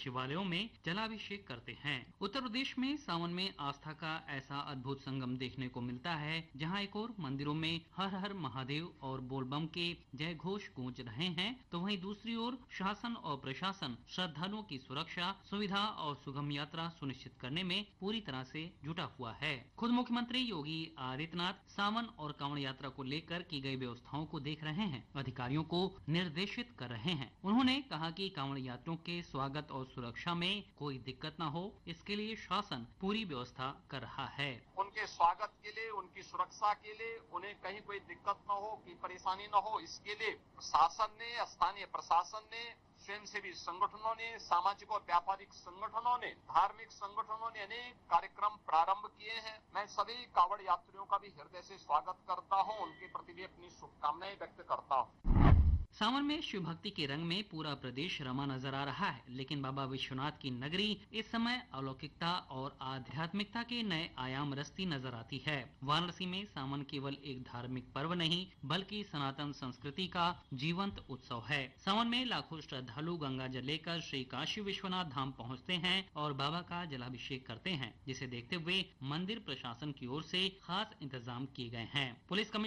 शिवालयों में जलाभिषेक करते हैं। उत्तर प्रदेश में सावन में आस्था का ऐसा अद्भुत संगम देखने को मिलता है, जहां एक ओर मंदिरों में हर हर महादेव और बोलबम के जय घोष गूंज रहे हैं, तो वहीं दूसरी ओर शासन और प्रशासन श्रद्धालुओं की सुरक्षा, सुविधा और सुगम यात्रा सुनिश्चित करने में पूरी तरह से जुटा हुआ है। खुद मुख्यमंत्री योगी आदित्यनाथ सावन और कांवड़ यात्रा को लेकर की गई व्यवस्थाओं को देख रहे हैं, अधिकारियों को निर्देशित कर रहे हैं। उन्होंने कहा कि कांवड़ यात्रियों के स्वागत और सुरक्षा में कोई दिक्कत न हो, इसके लिए शासन पूरी व्यवस्था कर रहा है। उनके स्वागत के लिए, उनकी सुरक्षा के लिए, उन्हें कहीं कोई दिक्कत न हो, कोई परेशानी न हो, इसके लिए शासन ने, स्थानीय प्रशासन ने, स्वयंसेवी संगठनों ने, सामाजिक और व्यापारिक संगठनों ने, धार्मिक संगठनों ने अनेक कार्यक्रम प्रारंभ किए हैं। मैं सभी कांवड़ यात्रियों का भी हृदय से स्वागत करता हूं, उनके प्रति भी अपनी शुभकामनाएं व्यक्त करता हूं। सावन में शिव भक्ति के रंग में पूरा प्रदेश रमा नजर आ रहा है, लेकिन बाबा विश्वनाथ की नगरी इस समय अलौकिकता और आध्यात्मिकता के नए आयाम रचती नजर आती है। वाराणसी में सावन केवल एक धार्मिक पर्व नहीं, बल्कि सनातन संस्कृति का जीवंत उत्सव है। सावन में लाखों श्रद्धालु गंगा जल लेकर श्री काशी विश्वनाथ धाम पहुँचते हैं और बाबा का जलाभिषेक करते हैं, जिसे देखते हुए मंदिर प्रशासन की ओर से खास इंतजाम किए गए हैं। पुलिस